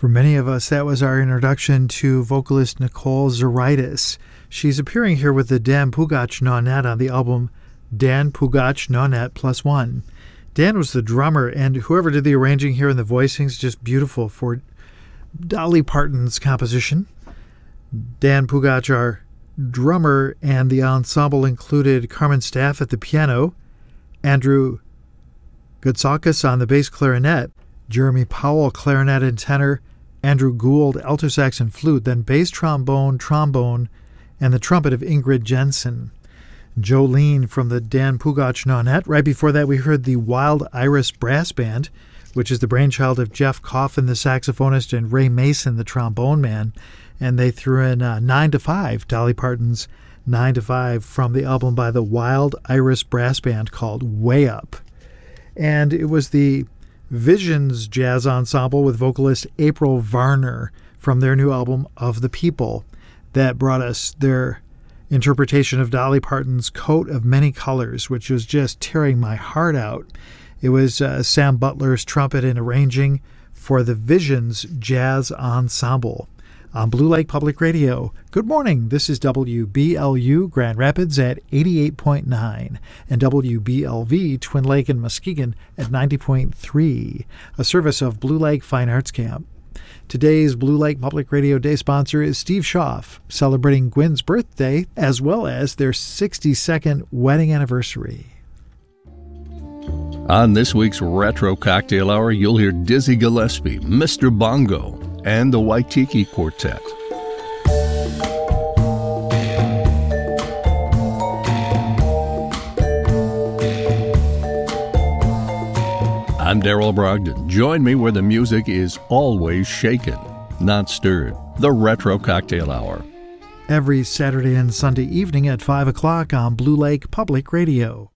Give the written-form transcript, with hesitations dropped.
For many of us, that was our introduction to vocalist Nicole Zaritis. She's appearing here with the Dan Pugac Nonet on the album Dan Pugac Nonet Plus One. Dan was the drummer, and whoever did the arranging here and the voicings, just beautiful for Dolly Parton's composition. Dan Pugac, our drummer, and the ensemble included Carmen Staff at the piano, Andrew Gutsakis on the bass clarinet, Jeremy Powell clarinet and tenor, Andrew Gould alto sax and flute, then bass trombone, and the trumpet of Ingrid Jensen. Jolene from the Dan Pugac Nonet. Right before that, we heard the Wild Iris Brass Band, which is the brainchild of Jeff Coffin, the saxophonist, and Ray Mason, the trombone man. And they threw in 9 to 5, Dolly Parton's 9 to 5, from the album by the Wild Iris Brass Band called Way Up. And it was the Visions Jazz Ensemble with vocalist April Varner from their new album Of the People that brought us their interpretation of Dolly Parton's Coat of Many Colors, which was just tearing my heart out. It was Sam Butler's trumpet and arranging for the Visions Jazz Ensemble on Blue Lake Public Radio. Good morning. This is WBLU Grand Rapids at 88.9 and WBLV Twin Lake and Muskegon at 90.3, a service of Blue Lake Fine Arts Camp. Today's Blue Lake Public Radio Day sponsor is Steve Schaff, celebrating Gwen's birthday as well as their 62nd wedding anniversary. On this week's Retro Cocktail Hour, you'll hear Dizzy Gillespie, Mr. Bongo, and the Waitiki Quartet. I'm Darrell Brogdon. Join me where the music is always shaken, not stirred. The Retro Cocktail Hour. Every Saturday and Sunday evening at 5 o'clock on Blue Lake Public Radio.